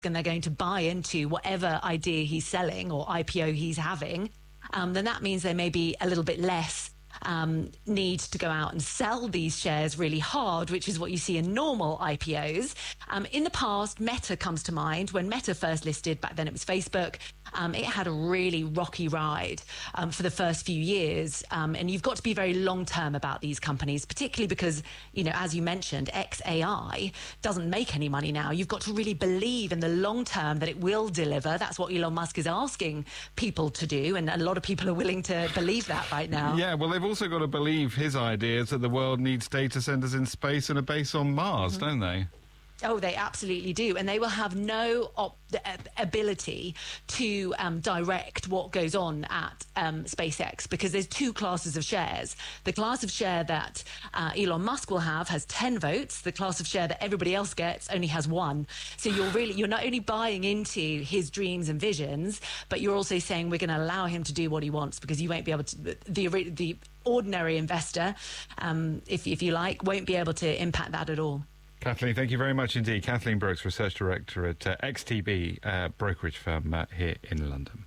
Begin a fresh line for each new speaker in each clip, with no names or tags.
and they're going to buy into whatever idea he's selling or IPO he's having, then that means there may be a little bit less need to go out and sell these shares really hard, which is what you see in normal IPOs. In the past, Meta comes to mind. When Meta first listed, back then it was Facebook, it had a really rocky ride for the first few years. And you've got to be very long-term about these companies, particularly because, you know, as you mentioned, XAI doesn't make any money now. You've got to really believe in the long term that it will deliver. That's what Elon Musk is asking people to do, and a lot of people are willing to believe that right now.
Yeah, well, they've also got to believe his ideas that the world needs data centres in space and a base on Mars, don't they?
Oh, they absolutely do. And they will have no ability to direct what goes on at SpaceX, because there's two classes of shares. The class of share that Elon Musk will have has 10 votes. The class of share that everybody else gets only has 1. So you're not only buying into his dreams and visions, but you're also saying we're going to allow him to do what he wants, because you won't be able to, the ordinary investor, if you like, won't be able to impact that at all.
Kathleen, thank you very much indeed. Kathleen Brooks, Research Director at XTB, brokerage firm here in London.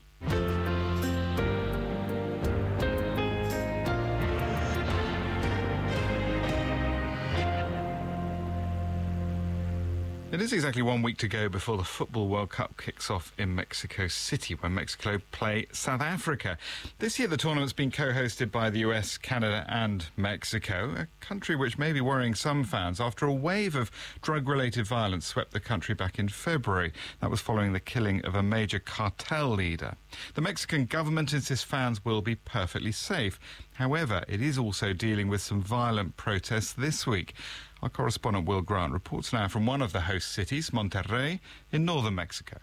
It is exactly 1 week to go before the Football World Cup kicks off in Mexico City, when Mexico play South Africa. This year the tournament's been co-hosted by the US, Canada and Mexico, a country which may be worrying some fans after a wave of drug-related violence swept the country back in February. That was following the killing of a major cartel leader. The Mexican government insists fans will be perfectly safe. However, it is also dealing with some violent protests this week. Our correspondent Will Grant reports now from one of the host cities, Monterrey, in northern Mexico.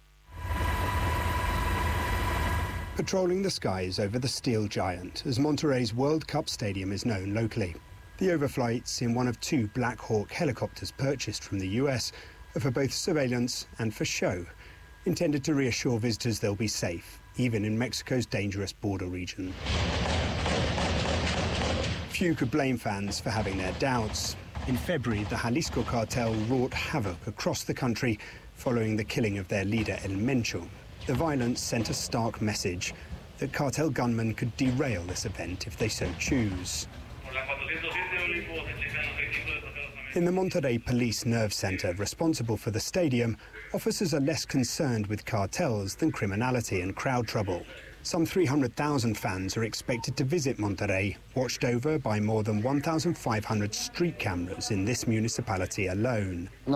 Patrolling the skies over the Steel Giant, as Monterrey's World Cup Stadium is known locally. The overflights in one of 2 Black Hawk helicopters purchased from the US are for both surveillance and for show, intended to reassure visitors they'll be safe, even in Mexico's dangerous border region. Few could blame fans for having their doubts. In February, the Jalisco cartel wrought havoc across the country following the killing of their leader El Mencho. The violence sent a stark message that cartel gunmen could derail this event if they so choose. In the Monterrey Police Nerve Center, responsible for the stadium, officers are less concerned with cartels than criminality and crowd trouble. Some 300,000 fans are expected to visit Monterrey, watched over by more than 1,500 street cameras in this municipality alone. We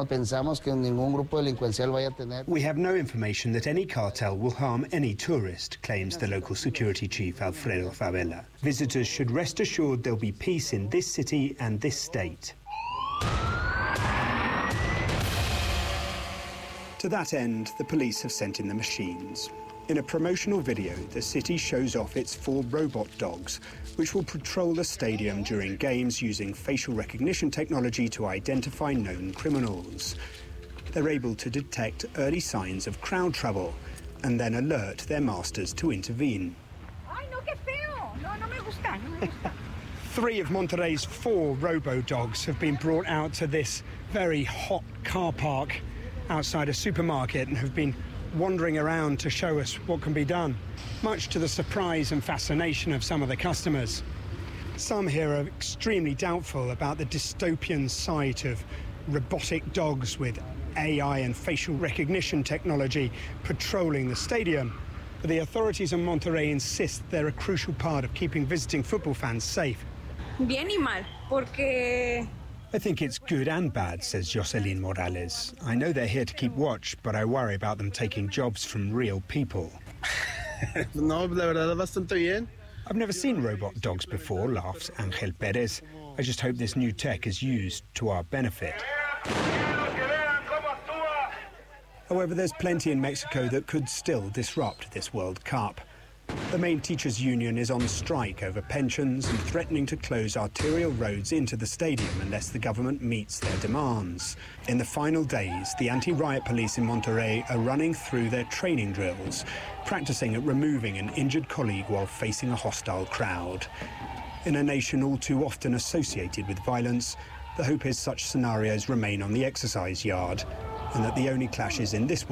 have no information that any cartel will harm any tourist, claims the local security chief Alfredo Favela. Visitors should rest assured there'll be peace in this city and this state. To that end, the police have sent in the machines. In a promotional video, the city shows off its 4 robot dogs, which will patrol the stadium during games using facial recognition technology to identify known criminals. They're able to detect early signs of crowd trouble and then alert their masters to intervene. 3 of Monterrey's 4 robo-dogs have been brought out to this very hot car park outside a supermarket and have been wandering around to show us what can be done, much to the surprise and fascination of some of the customers. Some here are extremely doubtful about the dystopian sight of robotic dogs with AI and facial recognition technology patrolling the stadium. But the authorities in Monterrey insist they're a crucial part of keeping visiting football fans safe.
Bien y mal, porque
I think it's good and bad, says Jocelyn Morales. I know they're here to keep watch, but I worry about them taking jobs from real people.
No, la verdad, bastante bien.
I've never seen robot dogs before, laughs Angel Perez. I just hope this new tech is used to our benefit. However, there's plenty in Mexico that could still disrupt this World Cup. The main teachers' union is on strike over pensions and threatening to close arterial roads into the stadium unless the government meets their demands. In the final days, the anti-riot police in Monterrey are running through their training drills, practicing at removing an injured colleague while facing a hostile crowd. In a nation all too often associated with violence, the hope is such scenarios remain on the exercise yard and that the only clashes in this